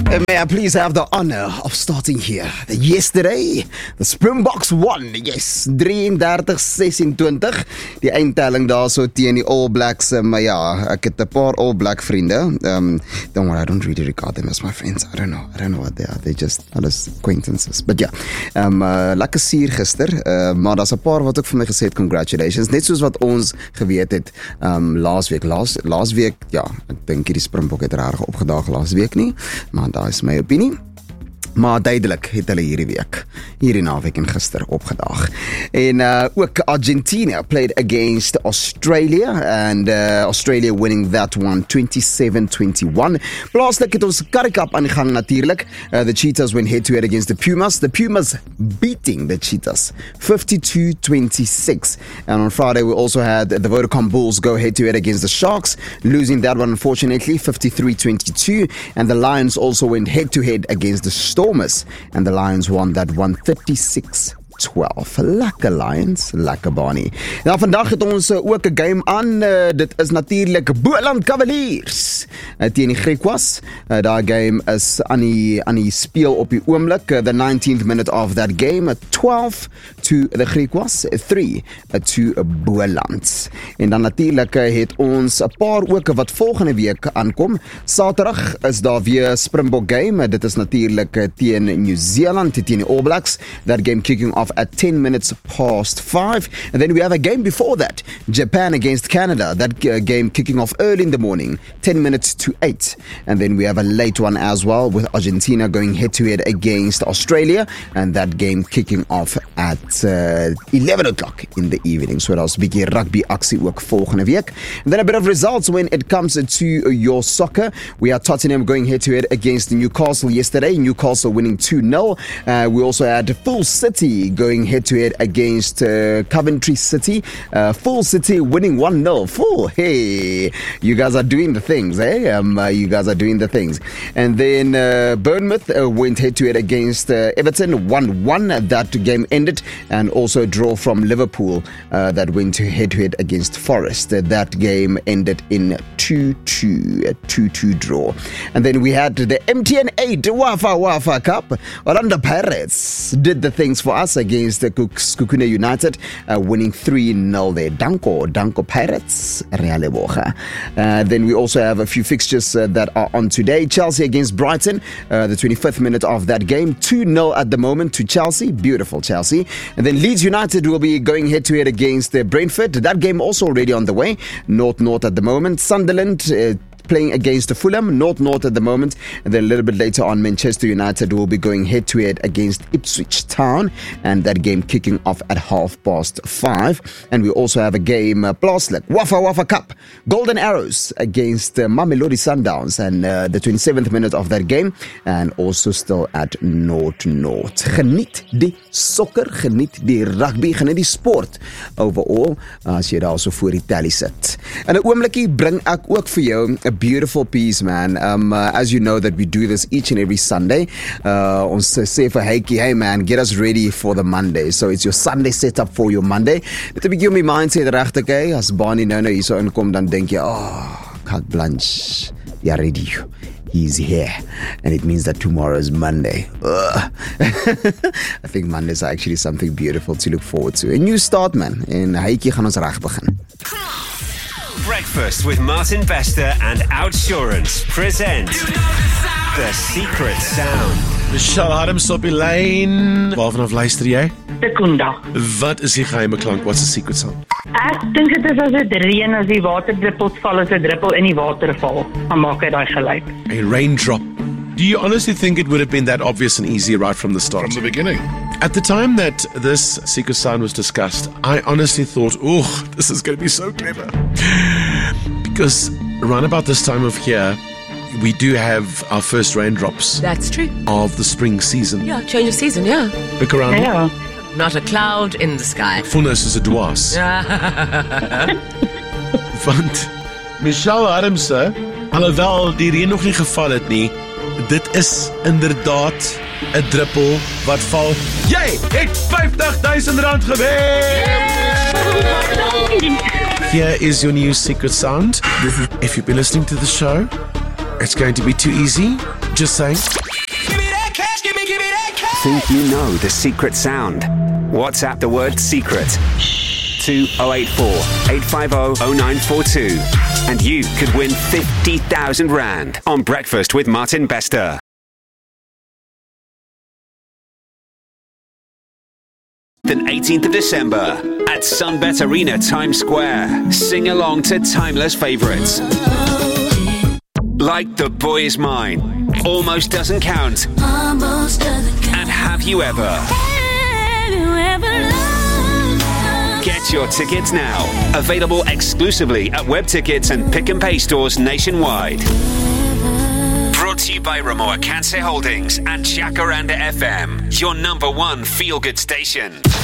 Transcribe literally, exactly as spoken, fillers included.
Uh, may I please have the honor of starting here? The yesterday, the Springboks won, yes, drieëndertig sesentwintig. Die eindtelling daar so teen die All Blacks, uh, maar ja, ek het 'n paar All Black vriende. Um, don't worry, I don't really regard them as my friends. I don't know, I don't know what they are. They're just alles acquaintances. But ja, yeah, um, uh, lekker suur gister, uh, maar daar's 'n paar wat ook vir my gesê het, congratulations. Net soos wat ons geweet het, um, laas week, laas, laas week, ja, ek dink hierdie Springbok het reg opgedaag laas week nie, maar daar is my opinie. Maar duidelik het hulle hierdie week, hierdie naweek en gister opgedaag. En uh, ook Argentina played against Australia, and uh, Australia winning that one twenty-seven twenty-one. Plaaslik het ons karikap aan die gang natuurlik. Uh, the Cheetahs went head to head against the Pumas. The Pumas beating the Cheetahs fifty-two twenty-six. And on Friday we also had the Vodacom Bulls go head to head against the Sharks, losing that one unfortunately fifty-three twenty-two. And the Lions also went head to head against the Stormers, and the Lions won that one thirty-six twaalf. Lekker Lions, lekker Barney. Nou vandag het ons uh, ook 'n game aan. Uh, dit is natuurlik Boland Cavaliers uh, teen die Griquas. Uh, Daai game is aan die aan die speel op die oomblik. Uh, the nineteenth minute of that game, uh, twelve to the Griquas, three uh, to Boland. En dan natuurlik uh, het ons 'n paar ook wat volgende week aankom. Saterdag is daar weer Springbok game. Uh, dit is natuurlik uh, teen New Zealand, teen die All Blacks. That game kicking off at ten minutes past five. And then we have a game before that, Japan against Canada. That uh, game kicking off early in the morning, ten minutes to eight. And then we have a late one as well with Argentina going head to head against Australia, and that game kicking off at uh, eleven o'clock in the evening. So daar's 'n bietjie rugby aksie ook volgende week. And then a bit of results when it comes to your soccer. We had Tottenham going head to head against Newcastle yesterday. Newcastle winning two nil. Uh, we also had Full City going head-to-head against uh, Coventry City. Uh, Full City winning one nil. Full, hey, you guys are doing the things, eh? Um, uh, you guys are doing the things. And then uh, Bournemouth uh, went head-to-head against uh, Everton, one one. That game ended. And also a draw from Liverpool uh, that went head-to-head against Forest. Uh, that game ended in two two, a two two draw. And then we had the M T N eight Wafa Wafa Cup. Orlando Pirates did the things for us against the Kukune United, uh, winning three nil there. Danko, Danko Pirates, Reale Boga. Uh, then we also have a few fixtures uh, that are on today. Chelsea against Brighton, uh, the twenty-fifth minute of that game. two nil at the moment to Chelsea. Beautiful Chelsea. And then Leeds United will be going head-to-head against uh, Brentford. That game also already on the way. North North at the moment. Sunderland uh, playing against Fulham, North North at the moment. And then a little bit later on, Manchester United will be going head-to-head against Ipswich Town, and that game kicking off at half past five. And we also have a game, uh, Plaaslik, Wafa Wafa Cup, Golden Arrows against uh, Mamelodi Sundowns, and uh, the twenty-seventh minute of that game, and also still at North North. Geniet die sokker, geniet die rugby, geniet die sport overall, as jy daar so voor die tally sit. En 'n oomblikie bring ek ook vir jou 'n beautiful piece, man. Um, uh, as you know that we do this each and every Sunday. Uh, ons sê vir Heiki, hey man, get us ready for the Monday. So it's your Sunday setup for your Monday. Dit 'n bietjie om die mindset reg te kry. As Barney nou nou hier so inkom, dan dink jy, oh, carte blanche, ja ready. He's here, and it means that tomorrow is Monday. I think Mondays are actually something beautiful to look forward to. A new start, man. En Heiki gaan ons reg begin. Breakfast with Martin Bester and Outsurance present The Secret Sound. Michelle Adams op die lyn. Waarvan af luister jy? Sekunda. Wat is die geheime klank? What's the secret sound? Ek dink dit is as dit reën, as die waterdruppels val, as 'n druppel in die water val, dan maak hy daai geluid. A raindrop. Do you honestly think it would have been that obvious and easy right from the start? From the beginning. At the time that this secret sound was discussed, I honestly thought, oh, this is going to be so clever. Because around about this time of year, we do have our first raindrops. That's true. Of the spring season. Yeah, change of season, yeah. Look around. Ja. Not a cloud in the sky. Fulness is a dwaas. Want Michelle Adams, alhoewel die reën nog nie geval het nie, dit is inderdaad 'n druppel wat val. Jy het vyftig duisend rand gewen! Here is your new secret sound. If you've been listening to the show, it's going to be too easy. Just saying. Think you know the secret sound? WhatsApp the word secret to oh eight four, eight five oh, oh nine four two and you could win fifty thousand rand on Breakfast with Martin Bester. The eighteenth of December at Sunbet Arena, Times Square. Sing along to timeless favourites like The Boy Is Mine, Almost Doesn't Count, Almost doesn't count. and Have You Ever. Have you ever loved? Get your tickets now. Available exclusively at Web Tickets and Pick and Pay stores nationwide. Brought to you by Ramoa Cancer Holdings and Jacaranda F M, your number one feel-good station.